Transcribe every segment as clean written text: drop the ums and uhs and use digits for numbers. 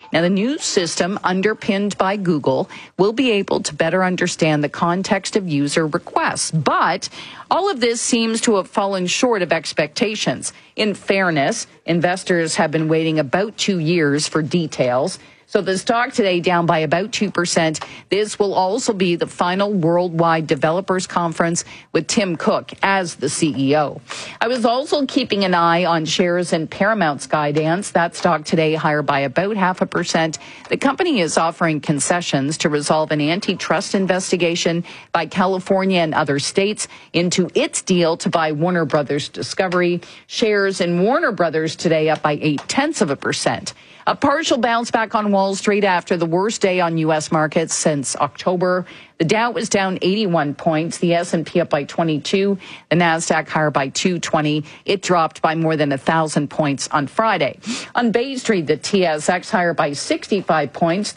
Now, the new system, underpinned by Google, will be able to better understand the context of user requests. But all of this seems to have fallen short of expectations. In fairness, investors have been waiting about 2 years for details. So the stock today down by about 2%. This will also be the final worldwide developers conference with Tim Cook as the CEO. I was also keeping an eye on shares in Paramount Skydance. That stock today higher by about 0.5%. The company is offering concessions to resolve an antitrust investigation by California and other states into its deal to buy Warner Brothers Discovery. Shares in Warner Brothers today up by 0.8%. A partial bounce back on Wall Street after the worst day on U.S. markets since October. The Dow was down 81 points, the S&P up by 22, the Nasdaq higher by 220. It dropped by more than 1,000 points on Friday. On Bay Street, the TSX higher by 65 points,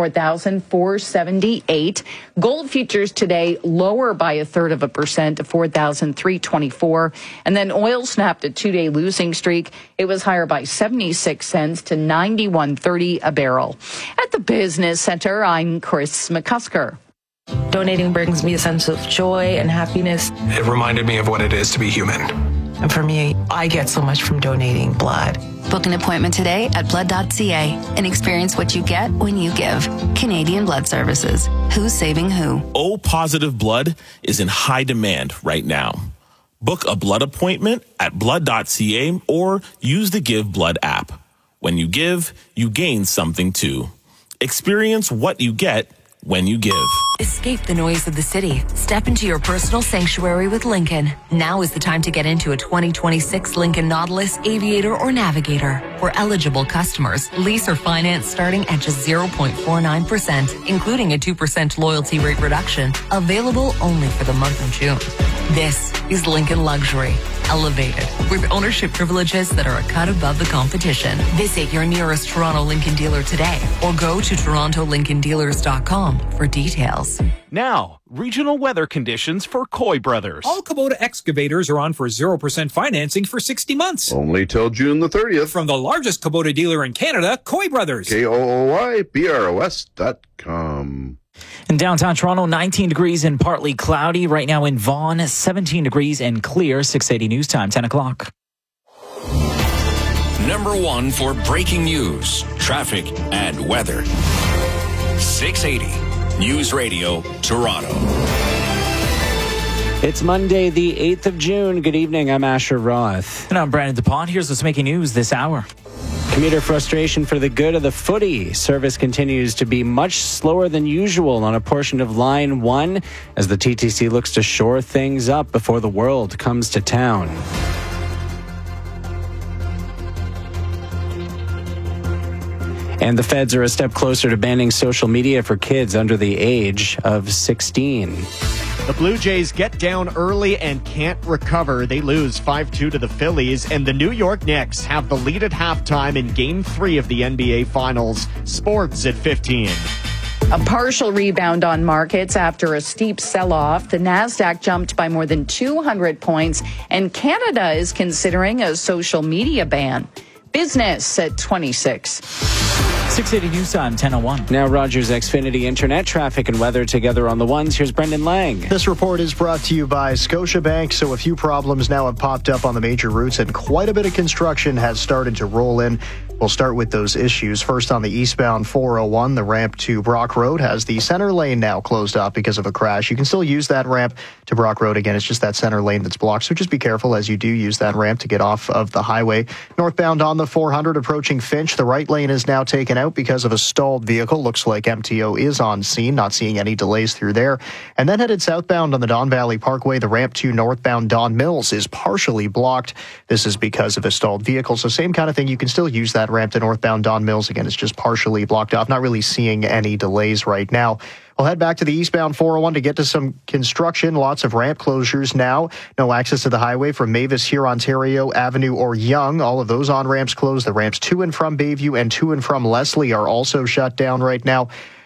34,478. Gold futures today lower by 1/3% to 4,324. And then oil snapped a 2-day losing streak. It was higher by 76 cents to 91.30 a barrel. At the Business Center, I'm Chris McCusker. Donating brings me a sense of joy and happiness. It reminded me of what it is to be human. And for me, I get so much from donating blood. Book an appointment today at blood.ca and experience what you get when you give. Canadian Blood Services. Who's saving who? O-positive blood is in high demand right now. Book a blood appointment at blood.ca or use the Give Blood app. When you give, you gain something too. Experience what you get when you give. Escape the noise of the city. Step into your personal sanctuary with Lincoln. Now is the time to get into a 2026 Lincoln Nautilus, Aviator, or Navigator. For eligible customers, lease or finance starting at just 0.49%, including a 2% loyalty rate reduction. Available only for the month of June. This is Lincoln Luxury. Elevated, with ownership privileges that are a cut above the competition. Visit your nearest Toronto Lincoln dealer today or go to torontolincolndealers.com for details. Now, regional weather conditions for Coy Brothers. All Kubota excavators are on for 0% financing for 60 months. Only till June the 30th. From the largest Kubota dealer in Canada, Coy Brothers. KOOYBROS.com. In downtown Toronto, 19 degrees and partly cloudy. Right now in Vaughan, 17 degrees and clear. 680 News Time, 10 o'clock. Number one for breaking news, traffic, and weather. 680 News Radio, Toronto. It's Monday, the 8th of June. Good evening. I'm Asher Roth. And I'm Brandon DuPont. Here's what's making news this hour. Commuter frustration for the good of the footy. Service continues to be much slower than usual on a portion of Line 1 as the TTC looks to shore things up before the World comes to town. And the feds are a step closer to banning social media for kids under the age of 16. The Blue Jays get down early and can't recover. They lose 5-2 to the Phillies, and the New York Knicks have the lead at halftime in Game 3 of the NBA Finals. Sports at 15. A partial rebound on markets after a steep sell-off. The Nasdaq jumped by more than 200 points, and Canada is considering a social media ban. Business at 26. 680 News Time, 10:01. Now Rogers Xfinity Internet traffic and weather together on the ones. Here's Brendan Lang. This report is brought to you by Scotiabank. So a few problems now have popped up on the major routes and quite a bit of construction has started to roll in. We'll start with those issues. First, on the eastbound 401, the ramp to Brock Road has the center lane now closed off because of a crash. You can still use that ramp to Brock Road. Again, it's just that center lane that's blocked. So just be careful as you do use that ramp to get off of the highway. Northbound on the 400 approaching Finch, the right lane is now taken out because of a stalled vehicle. Looks like MTO is on scene, not seeing any delays through there. And then headed southbound on the Don Valley Parkway, the ramp to northbound Don Mills is partially blocked. This is because of a stalled vehicle. So same kind of thing. You can still use that ramp to northbound Don Mills. Again, it's just partially blocked off. Not really seeing any delays right now. We'll head back to the eastbound 401 to get to some construction. Lots of ramp closures now. No access to the highway from Mavis, Ontario Avenue, or Yonge. All of those on-ramps closed. The ramps to and from Bayview and to and from Leslie are also shut down right now.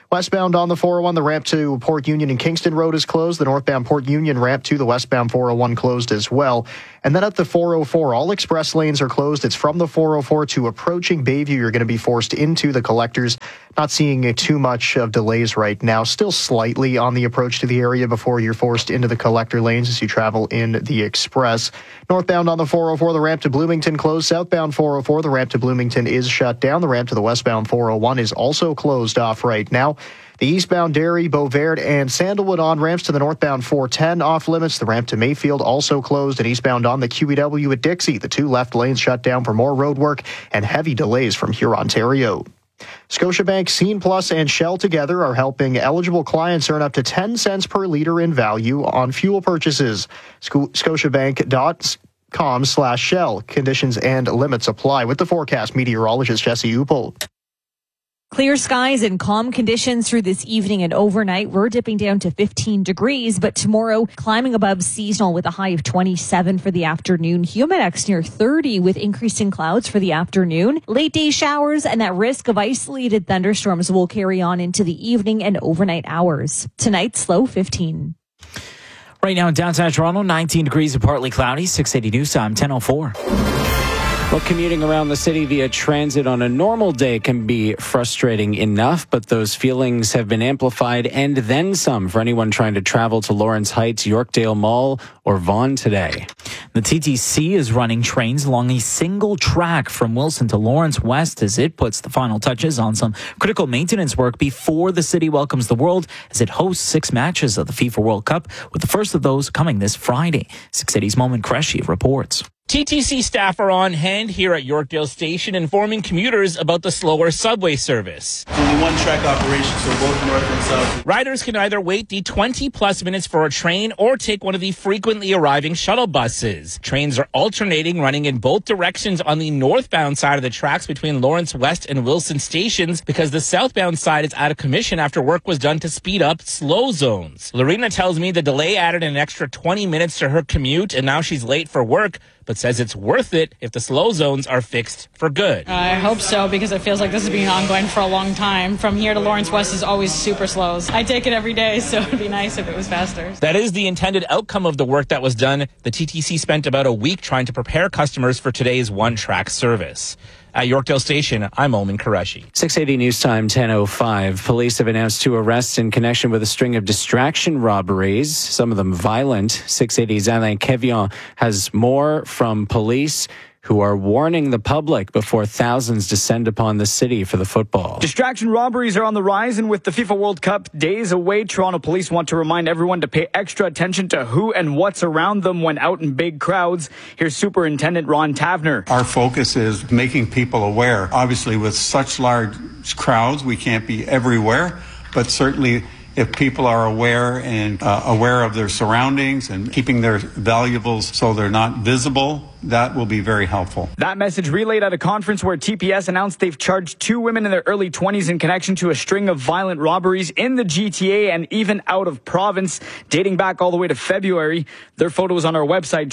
Westbound on the 401, the ramp to Port Union and Kingston Road is closed. The northbound Port Union ramp to the westbound 401 closed as well. And then at the 404, all express lanes are closed. It's from the 404 to approaching Bayview. You're going to be forced into the collectors. Not seeing too much of delays right now. Still slightly on the approach to the area before you're forced into the collector lanes as you travel in the express. Northbound on the 404, the ramp to Bloomington closed. Southbound 404, the ramp to Bloomington is shut down. The ramp to the westbound 401 is also closed off right now. The eastbound Derry, Beauvert, and Sandalwood on-ramps to the northbound 410 off limits. The ramp to Mayfield also closed, and eastbound on the QEW at Dixie. The two left lanes shut down for more road work and heavy delays from Hurontario. Scotiabank, Scene Plus, and Shell together are helping eligible clients earn up to 10 cents per liter in value on fuel purchases. Scotiabank.com/Shell. Conditions and limits apply. With the forecast, meteorologist Jesse Upel. Clear skies and calm conditions through this evening and overnight. We're dipping down to 15 degrees, but tomorrow climbing above seasonal with a high of 27 for the afternoon. Humidex near 30 with increasing clouds for the afternoon. Late day showers and that risk of isolated thunderstorms will carry on into the evening and overnight hours. Tonight's low 15. Right now in downtown Toronto, 19 degrees and partly cloudy. 680 News Time, 10:04. Well, commuting around the city via transit on a normal day can be frustrating enough, but those feelings have been amplified and then some for anyone trying to travel to Lawrence Heights, Yorkdale Mall, or Vaughan today. The TTC is running trains along a single track from Wilson to Lawrence West as it puts the final touches on some critical maintenance work before the city welcomes the world as it hosts 6 matches of the FIFA World Cup, with the first of those coming this Friday. 680's Moment Cressy reports. TTC staff are on hand here at Yorkdale Station informing commuters about the slower subway service. It's only one track operation, so both north and south. Riders can either wait the 20-plus minutes for a train or take one of the frequently arriving shuttle buses. Trains are alternating, running in both directions on the northbound side of the tracks between Lawrence West and Wilson stations because the southbound side is out of commission after work was done to speed up slow zones. Lorena tells me the delay added an extra 20 minutes to her commute, and now she's late for work, but says it's worth it if the slow zones are fixed for good. I hope so, because it feels like this has been ongoing for a long time. From here to Lawrence West is always super slow. I take it every day, so it'd be nice if it was faster. That is the intended outcome of the work that was done. The TTC spent about a week trying to prepare customers for today's one-track service. At Yorkdale Station, I'm Oman Qureshi. 680 News Time, 10:05. Police have announced 2 arrests in connection with a string of distraction robberies, some of them violent. 680's Alain Kevian has more from police who are warning the public before thousands descend upon the city for the football. Distraction robberies are on the rise, and with the FIFA World Cup days away, Toronto police want to remind everyone to pay extra attention to who and what's around them when out in big crowds. Here's Superintendent Ron Tavner. Our focus is making people aware. Obviously, with such large crowds, we can't be everywhere, but certainly if people are aware and aware of their surroundings and keeping their valuables so they're not visible, that will be very helpful. That message relayed at a conference where TPS announced they've charged 2 women in their early 20s in connection to a string of violent robberies in the GTA and even out of province, dating back all the way to February. Their photos on our website,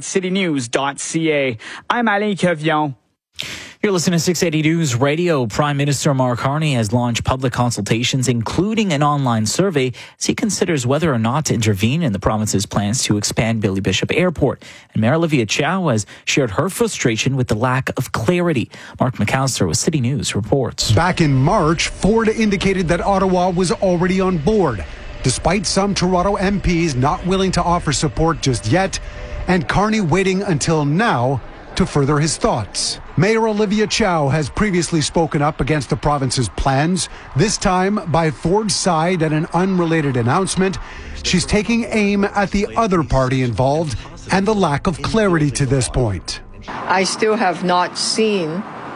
toronto.citynews.ca. I'm Alain Kevian. You're listening to 680 News Radio. Prime Minister Mark Carney has launched public consultations, including an online survey, as he considers whether or not to intervene in the province's plans to expand Billy Bishop Airport. And Mayor Olivia Chow has shared her frustration with the lack of clarity. Mark McAllister with City News reports. Back in March, Ford indicated that Ottawa was already on board, despite some Toronto MPs not willing to offer support just yet, and Carney waiting until now to further his thoughts. Mayor Olivia Chow has previously spoken up against the province's plans, this time by Ford's side at an unrelated announcement. She's taking aim at the other party involved and the lack of clarity to this point. I still have not seen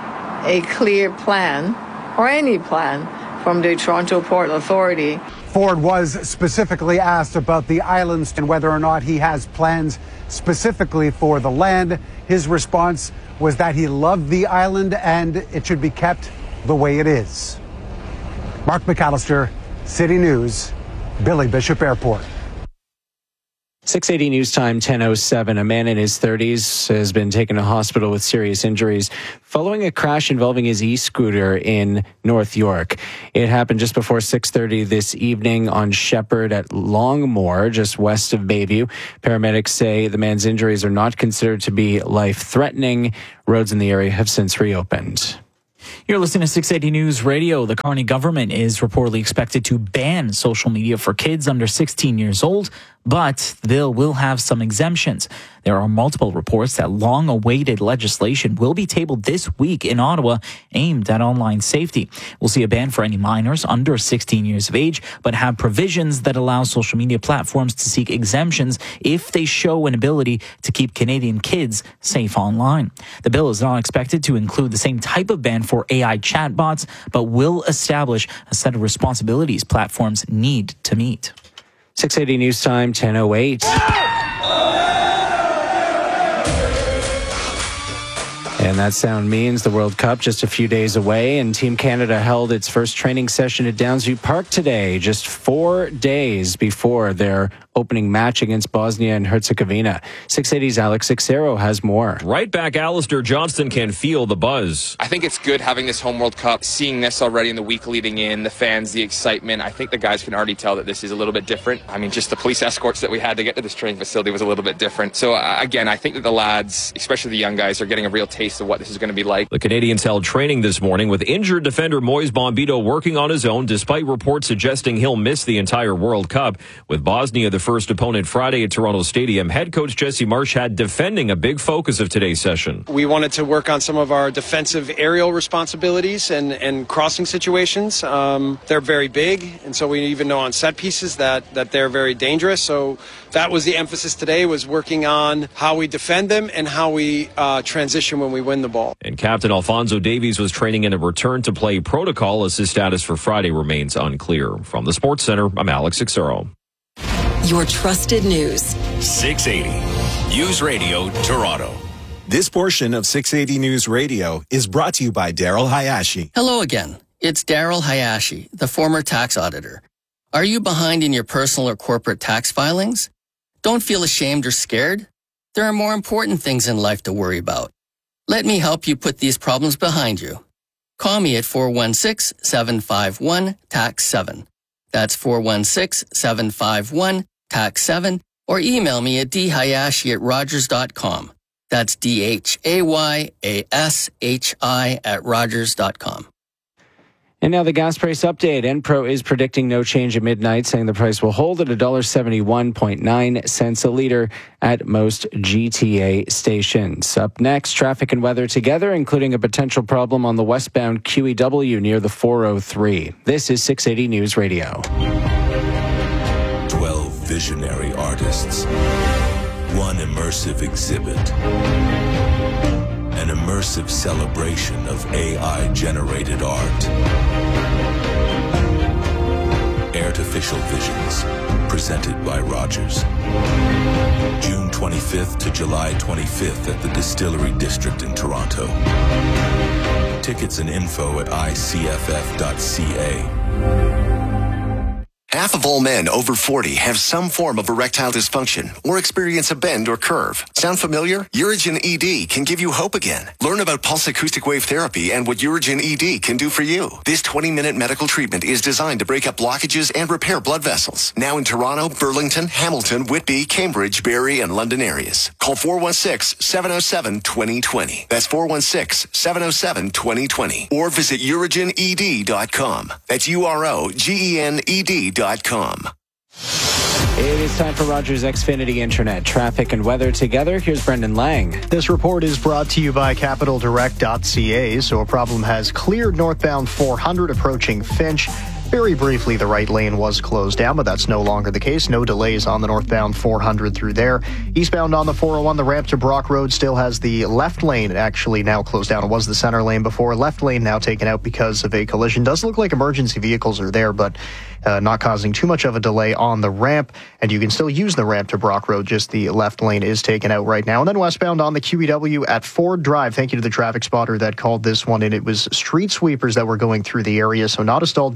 a clear plan or any plan from the Toronto Port Authority. Ford was specifically asked about the islands and whether or not he has plans specifically for the land. His response was that he loved the island and it should be kept the way it is. Mark McAllister, City News, Billy Bishop Airport. 680 News Time, 10:07. A man in his 30s has been taken to hospital with serious injuries following a crash involving his e-scooter in North York. It happened just before 6:30 this evening on Shepherd at Longmore, just west of Bayview. Paramedics say the man's injuries are not considered to be life-threatening. Roads in the area have since reopened. You're listening to 680 News Radio. The Carney government is reportedly expected to ban social media for kids under 16 years old, but the bill will have some exemptions. There are multiple reports that long-awaited legislation will be tabled this week in Ottawa aimed at online safety. We'll see a ban for any minors under 16 years of age, but have provisions that allow social media platforms to seek exemptions if they show an ability to keep Canadian kids safe online. The bill is not expected to include the same type of ban for AI chatbots, but will establish a set of responsibilities platforms need to meet. 680 News Time, 10:08. And that sound means the World Cup just a few days away, and Team Canada held its first training session at Downsview Park today, just 4 days before their opening match against Bosnia and Herzegovina. 680's Alex Ixero has more. Right back, Alistair Johnston can feel the buzz. I think it's good having this home World Cup, seeing this already in the week leading in, the fans, the excitement. I think the guys can already tell that this is a little bit different. I mean, just the police escorts that we had to get to this training facility was a little bit different. So again, I think that the lads, especially the young guys, are getting a real taste of what this is going to be like. The Canadians held training this morning with injured defender Moise Bombito working on his own, despite reports suggesting he'll miss the entire World Cup. With Bosnia the first opponent Friday at Toronto Stadium, head coach Jesse Marsh had defending a big focus of today's session. We wanted to work on some of our defensive aerial responsibilities and crossing situations. They're very big, and so we even know on set pieces that they're very dangerous. So that was the emphasis today, was working on how we defend them and how we transition when we win the ball. And Captain Alfonso Davies was training in a return-to-play protocol as his status for Friday remains unclear. From the Sports Center, I'm Alex Ixero. Your trusted news. 680 News Radio, Toronto. This portion of 680 News Radio is brought to you by Daryl Hayashi. Hello again. It's Daryl Hayashi, the former tax auditor. Are you behind in your personal or corporate tax filings? Don't feel ashamed or scared. There are more important things in life to worry about. Let me help you put these problems behind you. Call me at 416-751-TAX7. That's 416-751-TAX7, or email me at dhayashi@rogers.com. That's DHAYASHI@rogers.com. And now the gas price update. Enpro is predicting no change at midnight, saying the price will hold at $1.71.9 a litre at most GTA stations. Up next, traffic and weather together, including a potential problem on the westbound QEW near the 403. This is 680 News Radio. 12 visionary artists. One immersive exhibit. An immersive celebration of AI-generated art. Artificial Visions, presented by Rogers. June 25th to July 25th at the Distillery District in Toronto. Tickets and info at icff.ca. Half of all men over 40 have some form of erectile dysfunction or experience a bend or curve. Sound familiar? Urigen ED can give you hope again. Learn about pulse acoustic wave therapy and what Urigen ED can do for you. This 20-minute medical treatment is designed to break up blockages and repair blood vessels. Now in Toronto, Burlington, Hamilton, Whitby, Cambridge, Barrie, and London areas. Call 416-707-2020. That's 416-707-2020. Or visit urigened.com. That's UROGENED.com. It is time for Rogers Xfinity Internet. Traffic and weather together. Here's Brendan Lang. This report is brought to you by CapitalDirect.ca. So a problem has cleared northbound 400 approaching Finch. Very briefly, the right lane was closed down, but that's no longer the case. No delays on the northbound 400 through there. Eastbound on the 401, the ramp to Brock Road still has the left lane actually now closed down. It was the center lane before. Left lane now taken out because of a collision. Does look like emergency vehicles are there, but not causing too much of a delay on the ramp. And you can still use the ramp to Brock Road. Just the left lane is taken out right now. And then westbound on the QEW at Ford Drive. Thank you to the traffic spotter that called this one in. It was street sweepers that were going through the area, so not a stalled vehicle.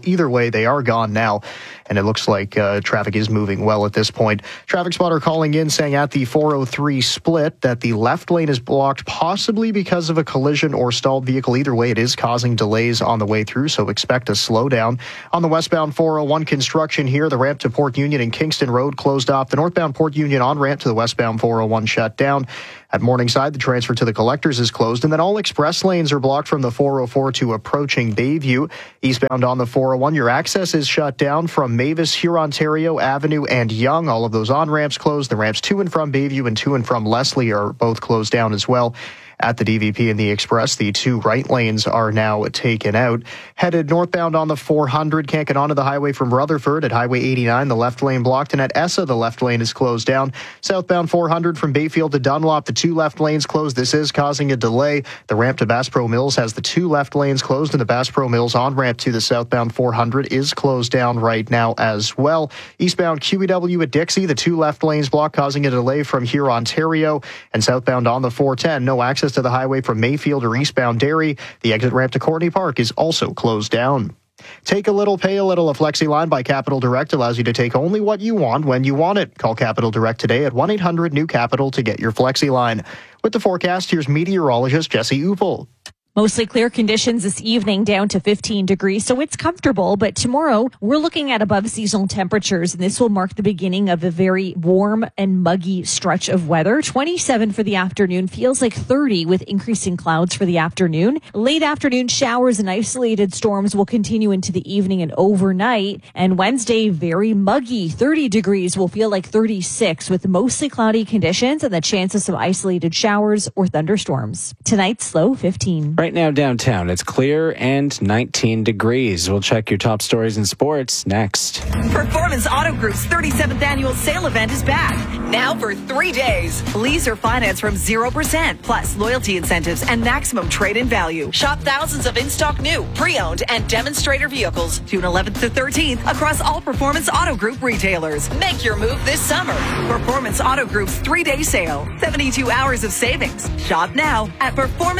either way, they are gone now, and it looks like traffic is moving well at this point. Traffic spotter calling in saying at the 403 split that the left lane is blocked, possibly because of a collision or stalled vehicle. Either way, it is causing delays on the way through, so expect a slowdown. On the westbound 401 construction here, the ramp to Port Union and Kingston Road closed off. The northbound Port Union on-ramp to the westbound 401 shut down. At Morningside, the transfer to the collectors is closed, and then all express lanes are blocked from the 404 to approaching Bayview. Eastbound on the 401, your access is shut down from Mavis, Hurontario Avenue, and Yonge. All of those on-ramps closed. The ramps to and from Bayview and to and from Leslie are both closed down as well. At the DVP and the Express, the two right lanes are now taken out. Headed northbound on the 400, can't get onto the highway from Rutherford. At Highway 89, the left lane blocked, and at Essa, the left lane is closed down. Southbound 400 from Bayfield to Dunlop, the two left lanes closed. This is causing a delay. The ramp to Bass Pro Mills has the two left lanes closed, and the Bass Pro Mills on-ramp to the southbound 400 is closed down right now as well. Eastbound QEW at Dixie, the two left lanes blocked, causing a delay from here, Ontario. And southbound on the 410, no access to the highway from Mayfield or eastbound Derry. The exit ramp to Courtney Park is also closed down. Take a little, pay a little. A FlexiLine by Capital Direct allows you to take only what you want when you want it. Call Capital Direct today at 1-800-NEW-CAPITAL to get your FlexiLine. With the forecast, here's meteorologist Jesse Upel. Mostly clear conditions this evening, down to 15 degrees, so it's comfortable. But tomorrow, we're looking at above seasonal temperatures, and this will mark the beginning of a very warm and muggy stretch of weather. 27 for the afternoon, feels like 30 with increasing clouds for the afternoon. Late afternoon showers and isolated storms will continue into the evening and overnight. And Wednesday, very muggy, 30 degrees will feel like 36 with mostly cloudy conditions and the chances of isolated showers or thunderstorms. Tonight's low 15. Right now downtown, it's clear and 19 degrees. We'll check your top stories in sports next. Performance Auto Group's 37th annual sale event is back. Now for 3 days. Lease or finance from 0%, plus loyalty incentives and maximum trade-in value. Shop thousands of in-stock new, pre-owned, and demonstrator vehicles June 11th to 13th across all Performance Auto Group retailers. Make your move this summer. Performance Auto Group's 3-day sale. 72 hours of savings. Shop now at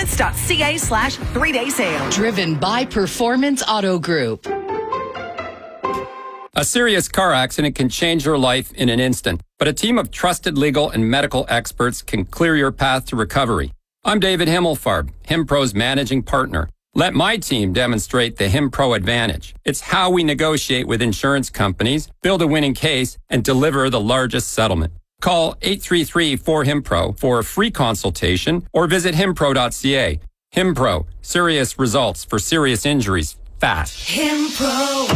performance.ca/3-day sale. Driven by Performance Auto Group. A serious car accident can change your life in an instant, but a team of trusted legal and medical experts can clear your path to recovery. I'm David Himmelfarb, HimPro's managing partner. Let my team demonstrate the HimPro advantage. It's how we negotiate with insurance companies, build a winning case, and deliver the largest settlement. Call 833-4HIMPRO for a free consultation or visit himpro.ca. HimPro, serious results for serious injuries, fast. HimPro.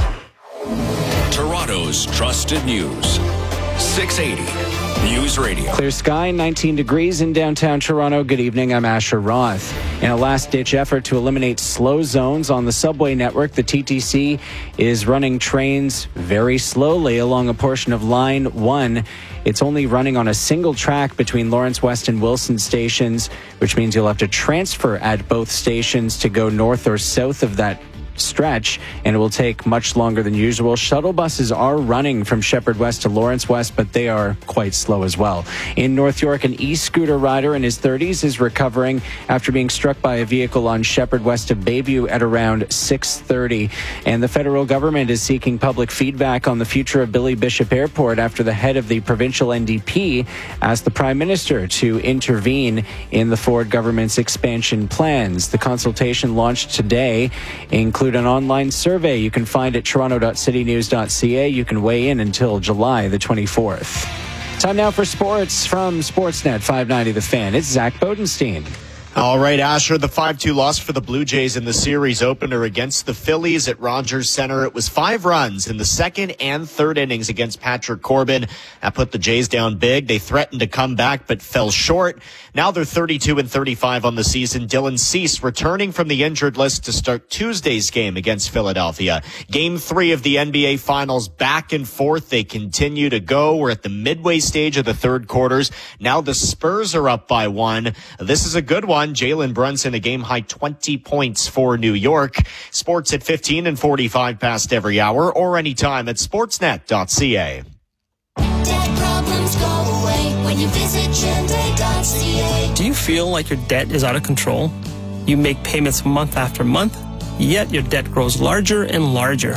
Toronto's trusted news. 680 News Radio. Clear sky, 19 degrees in downtown Toronto. Good evening, I'm Asher Roth. In a last-ditch effort to eliminate slow zones on the subway network, the TTC is running trains very slowly along a portion of Line 1. It's only running on a single track between Lawrence West and Wilson stations, which means you'll have to transfer at both stations to go north or south of that stretch, and it will take much longer than usual. Shuttle buses are running from Sheppard West to Lawrence West, but they are quite slow as well. In North York, an e-scooter rider in his 30s is recovering after being struck by a vehicle on Sheppard West to Bayview at around 6:30. And the federal government is seeking public feedback on the future of Billy Bishop Airport after the head of the provincial NDP asked the Prime Minister to intervene in the Ford government's expansion plans. The consultation launched today, include an online survey you can find at toronto.citynews.ca. You can weigh in until July the 24th. Time now for sports from Sportsnet 590 The Fan. It's Zach Bodenstein. All right, Asher, the 5-2 loss for the Blue Jays in the series opener against the Phillies at Rogers Center. It was 5 runs in the second and third innings against Patrick Corbin. That put the Jays down big. They threatened to come back but fell short. Now they're 32-35 on the season. Dylan Cease returning from the injured list to start Tuesday's game against Philadelphia. Game 3 of the NBA Finals, back and forth. They continue to go. We're at the midway stage of the third quarters. Now the Spurs are up by 1. This is a good one. Jalen Brunson, a game-high 20 points for New York. Sports at 15 and 45 past every hour or anytime at sportsnet.ca. Debt problems go away when you visit Gender.ca. Do you feel like your debt is out of control? You make payments month after month, yet your debt grows larger and larger.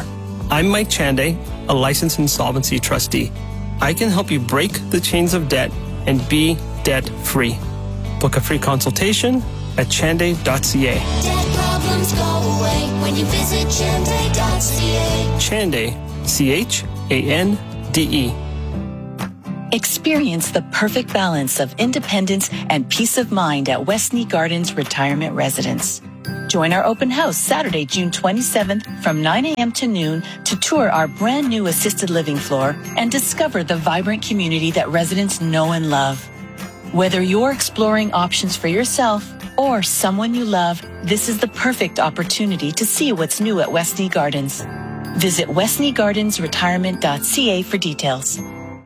I'm Mike Chanday, a licensed insolvency trustee. I can help you break the chains of debt and be debt-free. Book a free consultation at chanday.ca. Debt problems go away when you visit chanday.ca. Chanday, C-H-A-N-D-E. Experience the perfect balance of independence and peace of mind at Westney Gardens Retirement Residence. Join our open house Saturday, June 27th from 9 a.m. to noon to tour our brand new assisted living floor and discover the vibrant community that residents know and love. Whether you're exploring options for yourself or someone you love, this is the perfect opportunity to see what's new at Westney Gardens. Visit westneygardensretirement.ca for details.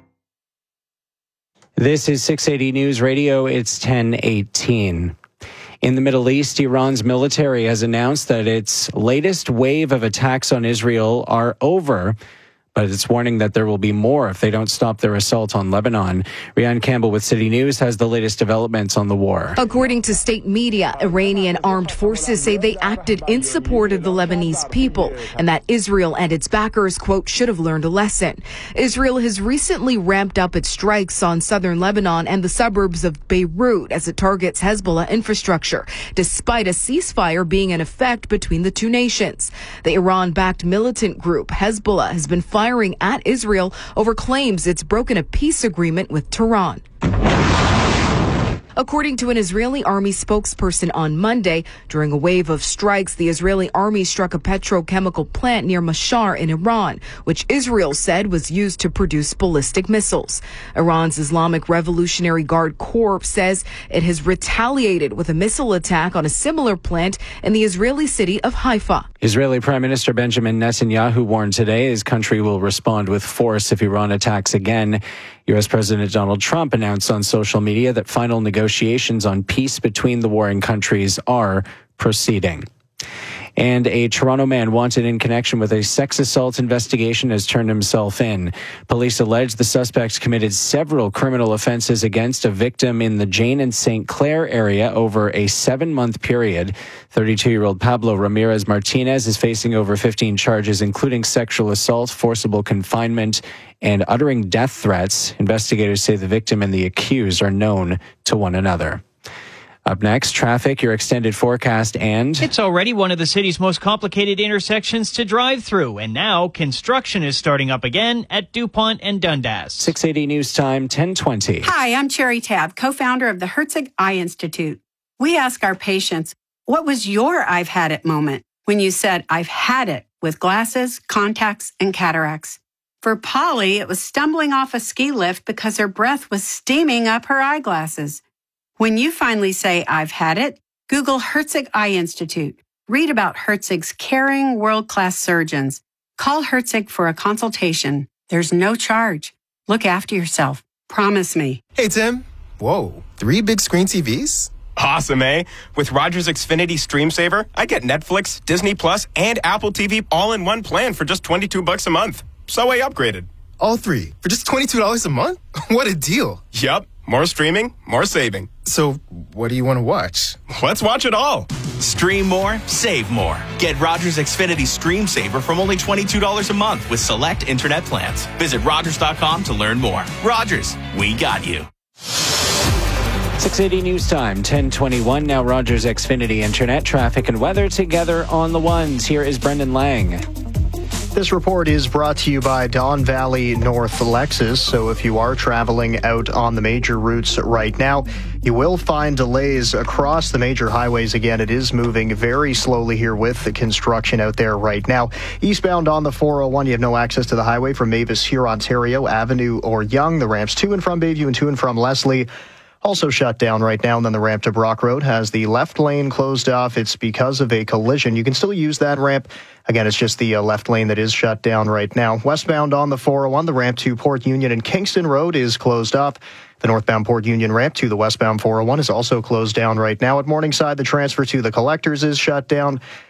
This is 680 News Radio. It's 10:18. In the Middle East, Iran's military has announced that its latest wave of attacks on Israel are over, but it's warning that there will be more if they don't stop their assault on Lebanon. Rianne Campbell with City News has the latest developments on the war. According to state media, Iranian armed forces say they acted in support of the Lebanese people and that Israel and its backers, quote, should have learned a lesson. Israel has recently ramped up its strikes on southern Lebanon and the suburbs of Beirut as it targets Hezbollah infrastructure, despite a ceasefire being in effect between the two nations. The Iran-backed militant group Hezbollah has been firing at Israel over claims it's broken a peace agreement with Tehran. According to an Israeli army spokesperson on Monday, during a wave of strikes, the Israeli army struck a petrochemical plant near Mashhar in Iran, which Israel said was used to produce ballistic missiles. Iran's Islamic Revolutionary Guard Corps says it has retaliated with a missile attack on a similar plant in the Israeli city of Haifa. Israeli Prime Minister Benjamin Netanyahu warned today his country will respond with force if Iran attacks again. U.S. President Donald Trump announced on social media that final negotiations on peace between the warring countries are proceeding. And a Toronto man wanted in connection with a sex assault investigation has turned himself in. Police allege the suspect committed several criminal offenses against a victim in the Jane and St. Clair area over a 7-month period. 32-year-old Pablo Ramirez Martinez is facing over 15 charges, including sexual assault, forcible confinement, and uttering death threats. Investigators say the victim and the accused are known to one another. Up next, traffic, your extended forecast, and it's already one of the city's most complicated intersections to drive through, and now construction is starting up again at DuPont and Dundas. 680 News Time, 10:20. Hi, I'm Cherry Tabb, co-founder of the Herzig Eye Institute. We ask our patients, what was your I've had it moment when you said, I've had it with glasses, contacts, and cataracts? For Polly, it was stumbling off a ski lift because her breath was steaming up her eyeglasses. When you finally say, I've had it, Google Herzig Eye Institute. Read about Herzig's caring, world-class surgeons. Call Herzig for a consultation. There's no charge. Look after yourself. Promise me. Hey, Tim. Whoa, 3 big screen TVs? Awesome, eh? With Rogers Xfinity Stream Saver, I get Netflix, Disney Plus, and Apple TV all in one plan for just $22 a month. So I upgraded. All 3 for just $22 a month? What a deal. Yup. More streaming, more saving. So, what do you want to watch? Let's watch it all. Stream more, save more. Get Rogers Xfinity Stream Saver from only $22 a month with select internet plans. Visit Rogers.com to learn more. Rogers, we got you. 680 News Time, 10:21. Now Rogers Xfinity Internet, traffic and weather together on the ones. Here is Brendan Lang. This report is brought to you by Don Valley North Lexus. So if you are traveling out on the major routes right now, you will find delays across the major highways. Again, it is moving very slowly here with the construction out there right now. Eastbound on the 401, you have no access to the highway from Mavis, here, Ontario Avenue or Yonge. The ramps to and from Bayview and to and from Leslie also shut down right now. And then the ramp to Brock Road has the left lane closed off. It's because of a collision. You can still use that ramp. Again, it's just the left lane that is shut down right now. Westbound on the 401, the ramp to Port Union and Kingston Road is closed off. The northbound Port Union ramp to the westbound 401 is also closed down right now. At Morningside, the transfer to the Collectors is shut down.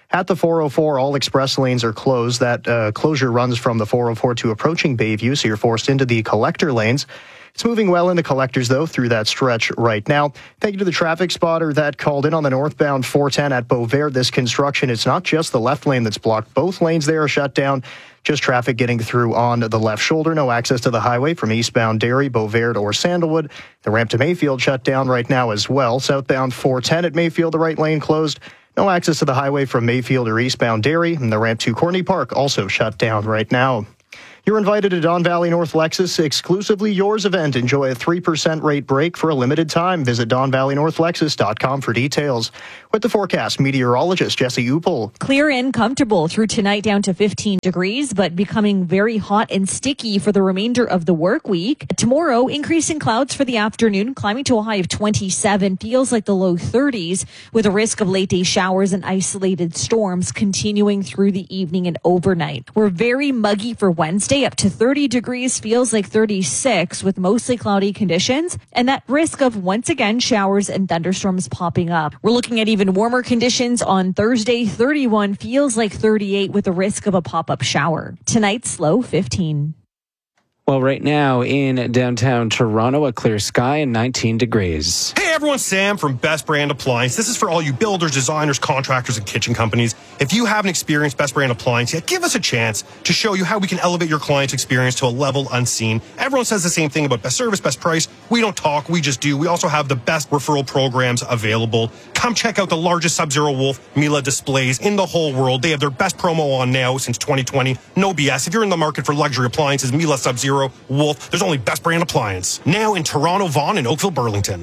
At the 404, all express lanes are closed. That closure runs from the 404 to approaching Bayview, so you're forced into the collector lanes. It's moving well into collectors, though, through that stretch right now. Thank you to the traffic spotter that called in on the northbound 410 at Beauvert. This construction, it's not just the left lane that's blocked. Both lanes there are shut down. Just traffic getting through on the left shoulder. No access to the highway from eastbound Derry, Beauvert, or Sandalwood. The ramp to Mayfield shut down right now as well. Southbound 410 at Mayfield, the right lane closed. No access to the highway from Mayfield or eastbound Derry. And the ramp to Corny Park also shut down right now. You're invited to Don Valley North Lexus Exclusively Yours event. Enjoy a 3% rate break for a limited time. Visit DonValleyNorthLexus.com for details. With the forecast, meteorologist Jesse Upel. Clear and comfortable through tonight down to 15 degrees, but becoming very hot and sticky for the remainder of the work week. Tomorrow, increasing clouds for the afternoon, climbing to a high of 27. Feels like the low 30s, with a risk of late day showers and isolated storms continuing through the evening and overnight. We're very muggy for Wednesday, up to 30 degrees, feels like 36 with mostly cloudy conditions, and that risk of once again showers and thunderstorms popping up. We're looking at even warmer conditions on Thursday, 31, feels like 38 with a risk of a pop-up shower. Tonight's low 15. Well, right now in downtown Toronto, a clear sky and 19 degrees. Hey everyone, Sam from Best Brand Appliance. This is for all you builders, designers, contractors, and kitchen companies. If you haven't experienced Best Brand Appliance yet, give us a chance to show you how we can elevate your client's experience to a level unseen. Everyone says the same thing about best service, best price. We don't talk, we just do. We also have the best referral programs available. Come check out the largest Sub-Zero Wolf Miele displays in the whole world. They have their best promo on now since 2020. No BS. If you're in the market for luxury appliances, Miele, Sub-Zero, Wolf, there's only Best Brand Appliance. Now in Toronto, Vaughan, and Oakville, Burlington.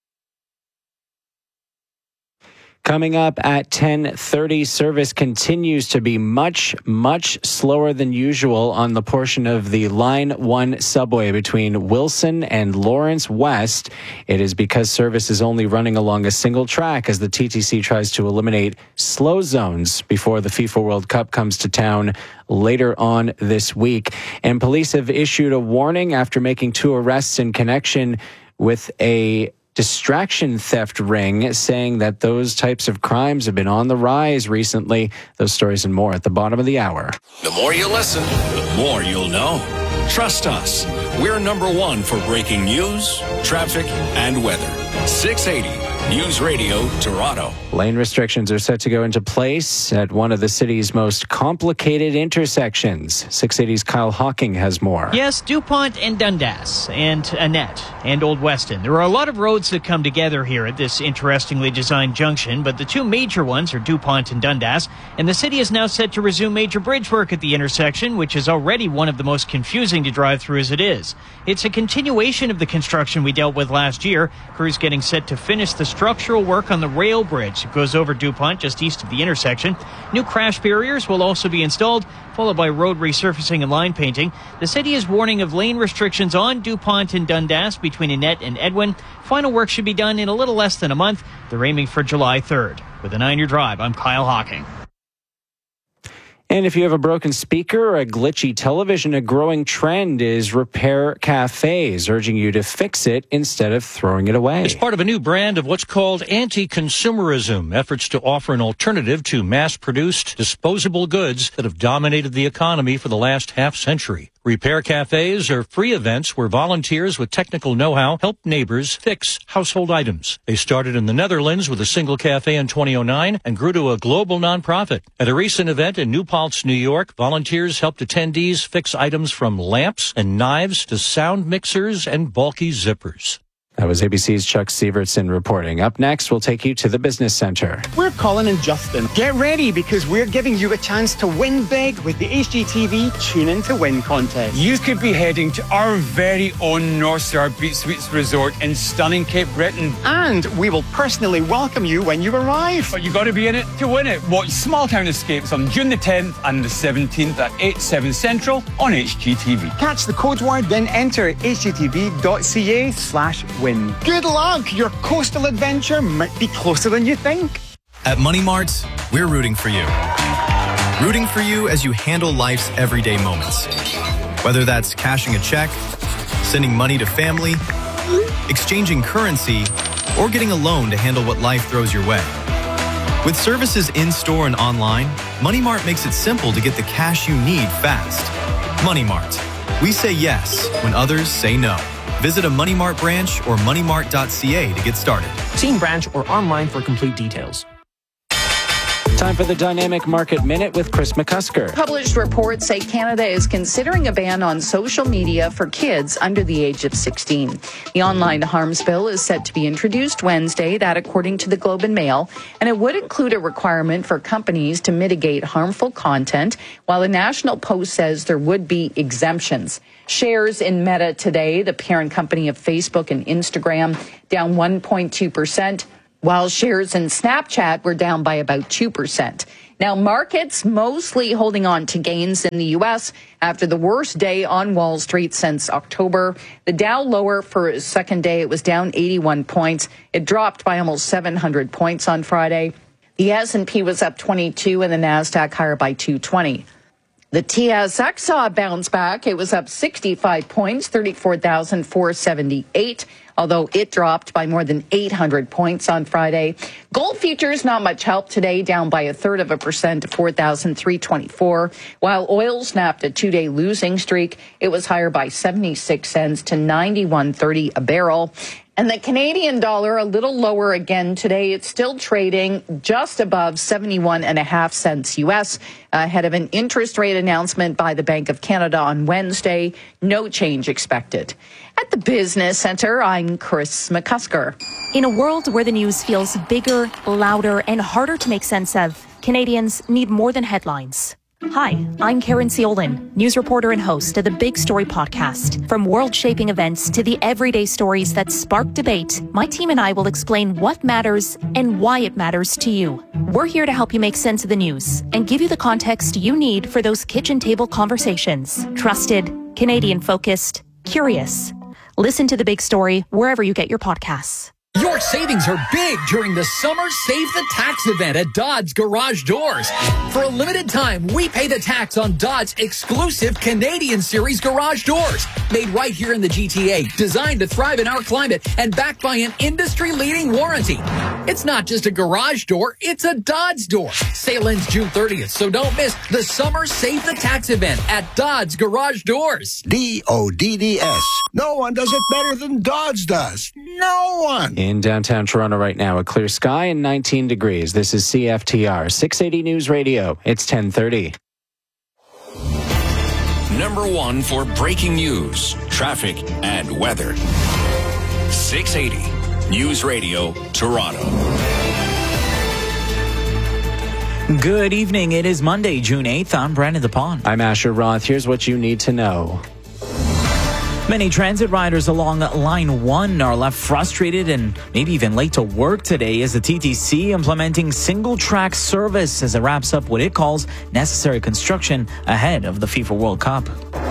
Coming up at 10:30, service continues to be much slower than usual on the portion of the Line 1 subway between Wilson and Lawrence West. It is because service is only running along a single track as the TTC tries to eliminate slow zones before the FIFA World Cup comes to town later on this week. And police have issued a warning after making 2 arrests in connection with a distraction theft ring, saying that those types of crimes have been on the rise recently. Those stories and more at the bottom of the hour. The more you listen, the more you'll know. Trust us. We're number 1 for breaking news, traffic, and weather. 680 News Radio Toronto. Lane restrictions are set to go into place at one of the city's most complicated intersections. 680's Kyle Hawking has more. Yes, DuPont and Dundas and Annette and Old Weston. There are a lot of roads that come together here at this interestingly designed junction, but the 2 major ones are DuPont and Dundas, and the city is now set to resume major bridge work at the intersection, which is already one of the most confusing to drive through as it is. It's a continuation of the construction we dealt with last year. Crews getting set to finish the structural work on the rail bridge. It goes over DuPont just east of the intersection. New crash barriers will also be installed, followed by road resurfacing and line painting. The city is warning of lane restrictions on DuPont and Dundas between Annette and Edwin. Final work should be done in a little less than a month. They're aiming for July 3rd. With a 9-year drive, I'm Kyle Hawking. And if you have a broken speaker or a glitchy television, a growing trend is repair cafes, urging you to fix it instead of throwing it away. It's part of a new brand of what's called anti-consumerism, efforts to offer an alternative to mass-produced disposable goods that have dominated the economy for the last half-century. Repair cafes are free events where volunteers with technical know-how help neighbors fix household items. They started in the Netherlands with a single cafe in 2009 and grew to a global nonprofit. At a recent event in New Paltz, New York, volunteers helped attendees fix items from lamps and knives to sound mixers and bulky zippers. That was ABC's Chuck Sievertson reporting. Up next, we'll take you to the Business Center. We're Colin and Justin. Get ready because we're giving you a chance to win big with the HGTV Tune In to Win contest. You could be heading to our very own North Star Beach Suites Resort in stunning Cape Breton. And we will personally welcome you when you arrive. But you got to be in it to win it. Watch Small Town Escapes on June the 10th and the 17th at 8, 7 Central on HGTV. Catch the code word, then enter hgtv.ca/win. Good luck! Your coastal adventure might be closer than you think. At Money Mart, we're rooting for you. Rooting for you as you handle life's everyday moments. Whether that's cashing a check, sending money to family, exchanging currency, or getting a loan to handle what life throws your way. With services in-store and online, Money Mart makes it simple to get the cash you need fast. Money Mart. We say yes when others say no. Visit a Money Mart branch or moneymart.ca to get started. See in branch or online for complete details. Time for the Dynamic Market Minute with Chris McCusker. Published reports say Canada is considering a ban on social media for kids under the age of 16. The online harms bill is set to be introduced Wednesday, that according to the Globe and Mail, and it would include a requirement for companies to mitigate harmful content, while the National Post says there would be exemptions. Shares in Meta today, the parent company of Facebook and Instagram, down 1.2%. while shares in Snapchat were down by about 2%. Now, markets mostly holding on to gains in the U.S. after the worst day on Wall Street since October. The Dow lower for a second day. It was down 81 points. It dropped by almost 700 points on Friday. The S&P was up 22 and the NASDAQ higher by 220. The TSX saw a bounce back. It was up 65 points, 34,478, although it dropped by more than 800 points on Friday. Gold futures, not much help today, down by 0.33% to 4,324, while oil snapped a two-day losing streak. It was higher by 76 cents to 91.30 a barrel. And the Canadian dollar a little lower again today. It's still trading just above 71.5 cents U.S. ahead of an interest rate announcement by the Bank of Canada on Wednesday. No change expected. At the Business Center, I'm Chris McCusker. In a world where the news feels bigger, louder, and harder to make sense of, Canadians need more than headlines. Hi, I'm Karen Ciolin, news reporter and host of the Big Story podcast. From world-shaping events to the everyday stories that spark debate, my team and I will explain what matters and why it matters to you. We're here to help you make sense of the news and give you the context you need for those kitchen table conversations. Trusted, Canadian-focused, curious. Listen to The Big Story wherever you get your podcasts. Your savings are big during the Summer Save the Tax event at Dodds Garage Doors. For a limited time, we pay the tax on Dodds' exclusive Canadian Series garage doors. Made right here in the GTA, designed to thrive in our climate, and backed by an industry-leading warranty. It's not just a garage door, it's a Dodds door. Sale ends June 30th, so don't miss the Summer Save the Tax event at Dodds Garage Doors. DODDS. No one does it better than Dodds does. No one. In downtown Toronto right now, a clear sky and 19 degrees. This is CFTR 680 News Radio. It's 10:30. Number one for breaking news, traffic, and weather. 680 News Radio, Toronto. Good evening. It is Monday, June 8th. I'm Brandon DePaun. I'm Asher Roth. Here's what you need to know. Many transit riders along Line 1 are left frustrated and maybe even late to work today as the TTC implementing single-track service as it wraps up what it calls necessary construction ahead of the FIFA World Cup.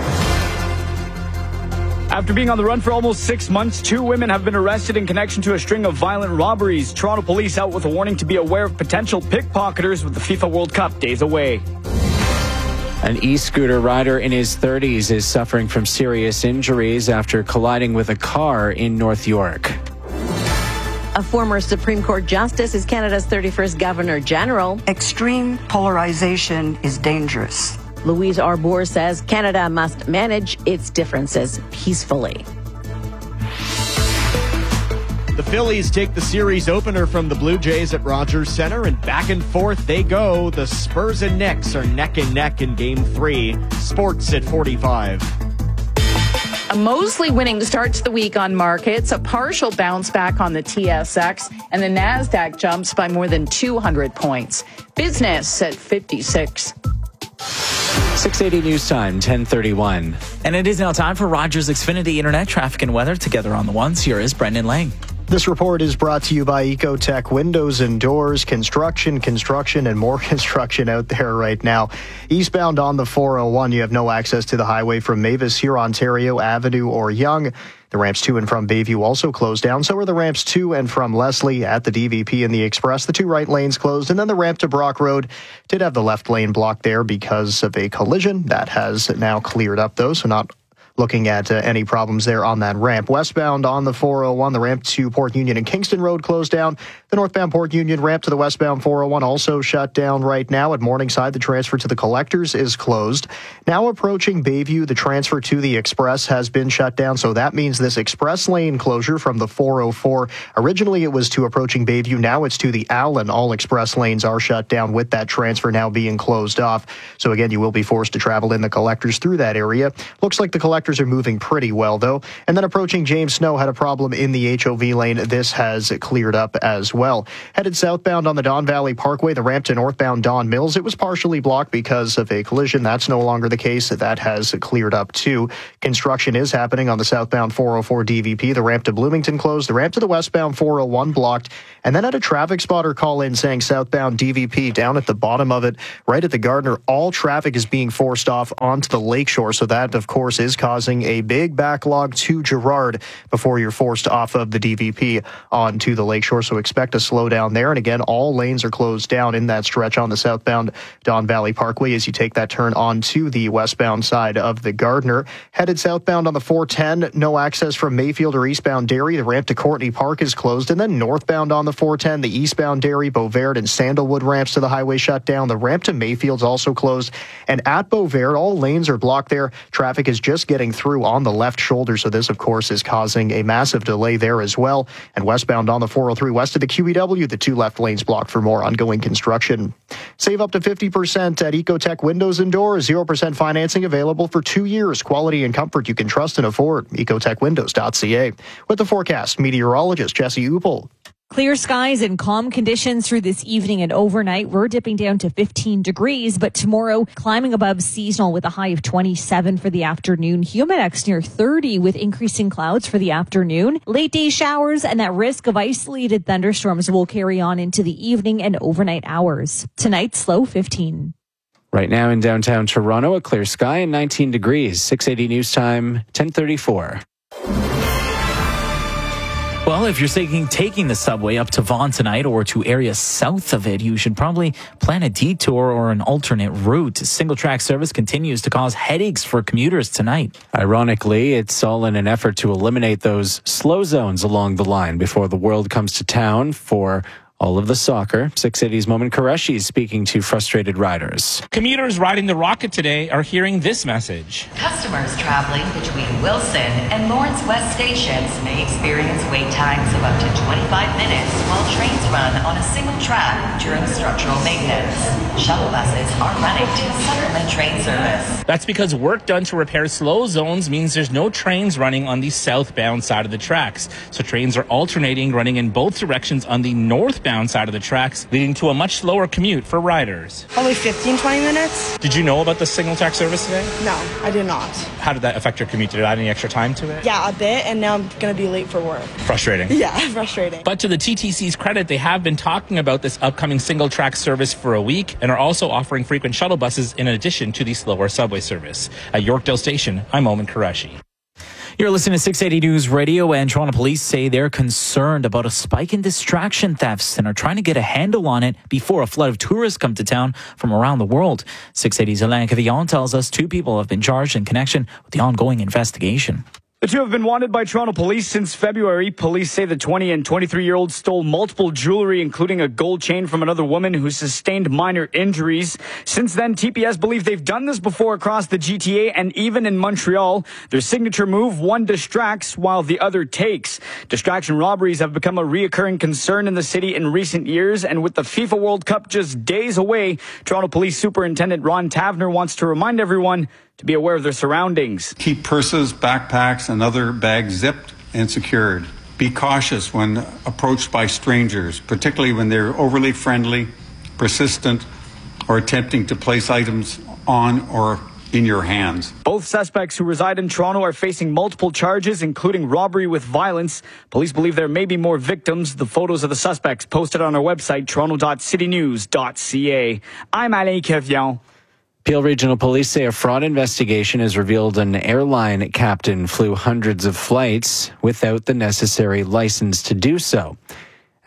After being on the run for almost 6 months, 2 women have been arrested in connection to a string of violent robberies. Toronto police out with a warning to be aware of potential pickpocketers with the FIFA World Cup days away. An e-scooter rider in his 30s is suffering from serious injuries after colliding with a car in North York. A former Supreme Court justice is Canada's 31st Governor General. Extreme polarization is dangerous. Louise Arbour says Canada must manage its differences peacefully. The Phillies take the series opener from the Blue Jays at Rogers Center, and back and forth they go. The Spurs and Knicks are neck and neck in Game 3. Sports at 45. A mostly winning start to the week on markets, a partial bounce back on the TSX, and the NASDAQ jumps by more than 200 points. Business at 56. 680 News Time, 10:31. And it is now time for Rogers Xfinity Internet traffic and weather together on the ones. Here is Brendan Lang. This report is brought to you by Ecotech Windows and Doors. Construction, and more construction out there right now. Eastbound on the 401, you have no access to the highway from Mavis, Hurontario Avenue or Yonge. The ramps to and from Bayview also closed down. So are the ramps to and from Leslie at the DVP and the Express. The 2 right lanes closed, and then the ramp to Brock Road did have the left lane blocked there because of a collision. That has now cleared up, though, so not looking at any problems there on that ramp. Westbound on the 401, the ramp to Port Union and Kingston Road closed down. The northbound Port Union ramp to the westbound 401 also shut down right now. At Morningside, the transfer to the Collectors is closed. Now approaching Bayview, the transfer to the Express has been shut down, so that means this express lane closure from the 404. Originally, it was to approaching Bayview. Now it's to the Allen. All express lanes are shut down with that transfer now being closed off. So again, you will be forced to travel in the Collectors through that area. Looks like the Collectors are moving pretty well, though. And then approaching James Snow had a problem in the HOV lane. This has cleared up as well. Headed southbound on the Don Valley Parkway, the ramp to northbound Don Mills, it was partially blocked because of a collision. That's no longer the case. That has cleared up too. Construction is happening on the southbound 404 DVP. The ramp to Bloomington closed. The ramp to the westbound 401 blocked. And then had a traffic spotter call in saying southbound DVP down at the bottom of it, right at the Gardner, all traffic is being forced off onto the lakeshore. So that, of course, is causing a big backlog to Girard before you're forced off of the DVP onto the lakeshore. So expect a slowdown there. And again, all lanes are closed down in that stretch on the southbound Don Valley Parkway as you take that turn onto the westbound side of the Gardner. Headed southbound on the 410, no access from Mayfield or eastbound Derry. The ramp to Courtney Park is closed. And then northbound on the 410, the eastbound Derry, Beauvert, and Sandalwood ramps to the highway shut down. The ramp to Mayfield's also closed. And at Beauvert, all lanes are blocked there. Traffic is just getting through on the left shoulder. So this, of course, is causing a massive delay there as well. And westbound on the 403 west of the QEW, the two left lanes blocked for more ongoing construction. Save up to 50% at Ecotech Windows and Doors. 0% financing available for 2 years. Quality and comfort you can trust and afford. EcotechWindows.ca. With the forecast, meteorologist Jesse Uppel. Clear skies and calm conditions through this evening and overnight. We're dipping down to 15 degrees, but tomorrow climbing above seasonal with a high of 27 for the afternoon. Humidex near 30 with increasing clouds for the afternoon. Late day showers and that risk of isolated thunderstorms will carry on into the evening and overnight hours. Tonight's low 15. Right now in downtown Toronto, a clear sky and 19 degrees. 680 news time, 10:34. Well, if you're taking the subway up to Vaughan tonight or to areas south of it, you should probably plan a detour or an alternate route. Single track service continues to cause headaches for commuters tonight. Ironically, it's all in an effort to eliminate those slow zones along the line before the world comes to town for all of the soccer. 680's Moment Qureshi speaking to frustrated riders. Commuters riding the Rocket today are hearing this message. Customers traveling between Wilson and Lawrence West stations may experience wait times of up to 25 minutes while trains run on a single track during structural maintenance. Shuttle buses are running to supplement train service. That's because work done to repair slow zones means there's no trains running on the southbound side of the tracks. So trains are alternating, running in both directions on the northbound side of the tracks, leading to a much slower commute for riders. Probably 15, 20 minutes. Did you know about the single track service today? No, I did not. How did that affect your commute? Did it add any extra time to it? Yeah, a bit, and now I'm going to be late for work. Frustrating. Yeah, frustrating. But to the TTC's credit, they have been talking about this upcoming single track service for a week and are also offering frequent shuttle buses in addition to the slower subway service. At Yorkdale Station, I'm Moment Qureshi. You're listening to 680 News Radio, and Toronto police say they're concerned about a spike in distraction thefts and are trying to get a handle on it before a flood of tourists come to town from around the world. 680's Alain Cavillon tells us 2 people have been charged in connection with the ongoing investigation. The 2 have been wanted by Toronto police since February. Police say the 20 and 23-year-olds stole multiple jewelry, including a gold chain from another woman who sustained minor injuries. Since then, TPS believe they've done this before across the GTA and even in Montreal. Their signature move, one distracts while the other takes. Distraction robberies have become a reoccurring concern in the city in recent years, and with the FIFA World Cup just days away, Toronto Police Superintendent Ron Tavener wants to remind everyone to be aware of their surroundings. Keep purses, backpacks, and other bags zipped and secured. Be cautious when approached by strangers, particularly when they're overly friendly, persistent, or attempting to place items on or in your hands. Both suspects who reside in Toronto are facing multiple charges, including robbery with violence. Police believe there may be more victims. The photos of the suspects posted on our website, toronto.citynews.ca. I'm Alain Cavillon. Peel Regional Police say a fraud investigation has revealed an airline captain flew hundreds of flights without the necessary license to do so.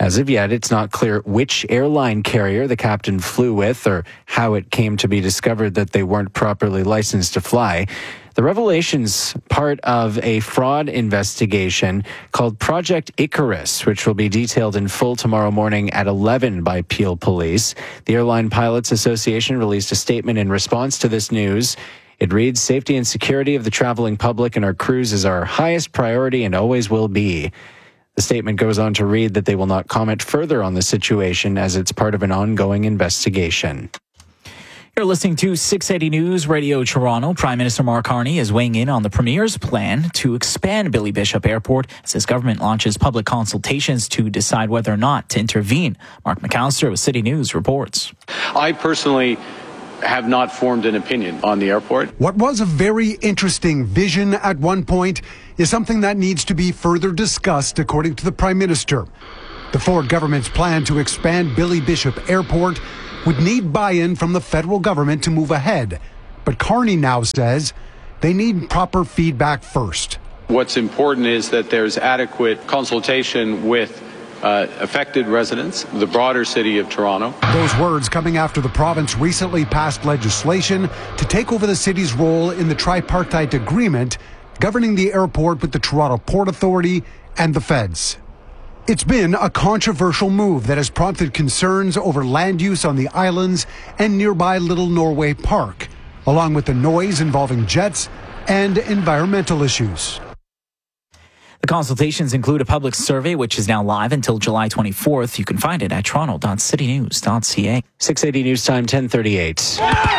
As of yet, it's not clear which airline carrier the captain flew with or how it came to be discovered that they weren't properly licensed to fly. The revelation's part of a fraud investigation called Project Icarus, which will be detailed in full tomorrow morning at 11 by Peel Police. The Airline Pilots Association released a statement in response to this news. It reads, "Safety and security of the traveling public and our crews is our highest priority and always will be." The statement goes on to read that they will not comment further on the situation as it's part of an ongoing investigation. You're listening to 680 News Radio Toronto. Prime Minister Mark Carney is weighing in on the Premier's plan to expand Billy Bishop Airport as his government launches public consultations to decide whether or not to intervene. Mark McAllister with City News reports. I personally have not formed an opinion on the airport. What was a very interesting vision at one point is something that needs to be further discussed, according to the Prime Minister. The Ford government's plan to expand Billy Bishop Airport would need buy-in from the federal government to move ahead. But Carney now says they need proper feedback first. What's important is that there's adequate consultation with affected residents, the broader city of Toronto. Those words coming after the province recently passed legislation to take over the city's role in the tripartite agreement governing the airport with the Toronto Port Authority and the feds. It's been a controversial move that has prompted concerns over land use on the islands and nearby Little Norway Park, along with the noise involving jets and environmental issues. The consultations include a public survey, which is now live until July 24th. You can find it at toronto.citynews.ca. 680 News Time, 10:38.